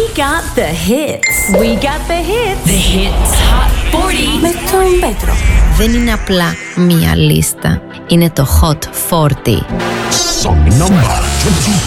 got the hits. We got the hits. The Hits Hot 40. Με τον Πέτρο. Δεν είναι απλά μία λίστα. Είναι το Hot 40. Song number 22.